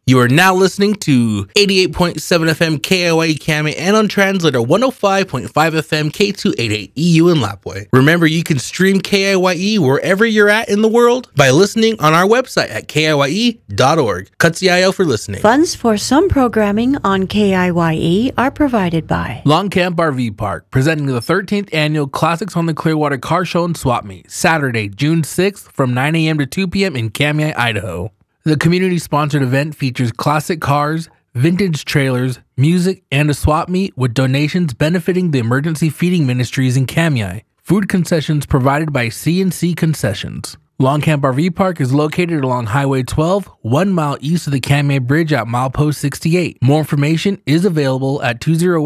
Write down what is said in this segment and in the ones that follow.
You are now listening to 88.7 FM KIYE Kame and on translator 105.5 FM K288 EU in Lapwai. Remember, you can stream KIYE wherever you're at in the world by listening on our website at KIYE.org. Katsiayo for listening. Funds for some programming on KIYE are provided by Longcamp RV Park, presenting the 13th annual Classics on the Clearwater Car Show and Swap Meet, Saturday, June 6th from 9 a.m. to 2 p.m. in Kamiah, Idaho. The community-sponsored event features classic cars, vintage trailers, music, and a swap meet with donations benefiting the emergency feeding ministries in Kamiah. Food concessions provided by C&C Concessions. Longcamp RV Park is located along Highway 12, 1 mile east of the Kamiah Bridge at milepost 68. More information is available at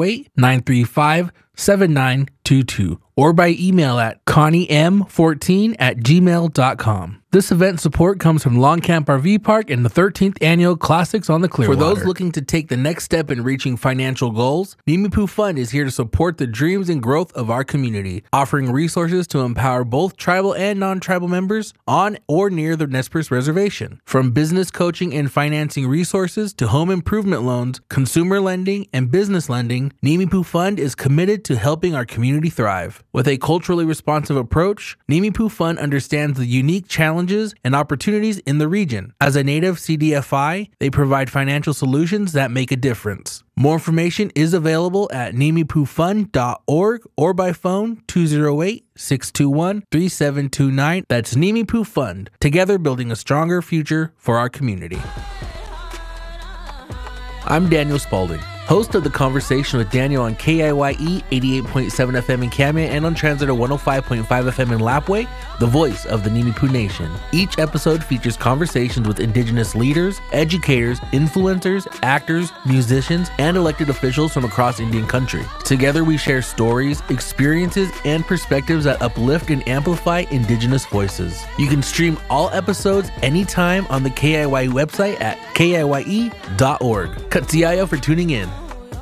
208-935-7922 or by email at conniem14@gmail.com. This event support comes from Longcamp RV Park and the 13th annual Classics on the Clearwater. For those looking to take the next step in reaching financial goals, Nimipu Fund is here to support the dreams and growth of our community, offering resources to empower both tribal and non-tribal members on or near the Nez Perce Reservation. From business coaching and financing resources to home improvement loans, consumer lending, and business lending, Nimipu Fund is committed to helping our community thrive. With a culturally responsive approach, Nimipu Fund understands the unique challenges and opportunities in the region. As a native CDFI, they provide financial solutions that make a difference. More information is available at nimipufund.org or by phone 208-621-3729. That's Nimipu Fund, together building a stronger future for our community. I'm Daniel Spalding, host of The Conversation with Daniel on KIYE 88.7 FM in Kamiah and on translator 105.5 FM in Lapwai, the voice of the Nimipu Nation. Each episode features conversations with Indigenous leaders, educators, influencers, actors, musicians, and elected officials from across Indian country. Together we share stories, experiences, and perspectives that uplift and amplify Indigenous voices. You can stream all episodes anytime on the KIYE website at KIYE.org. Katsiayo for tuning in.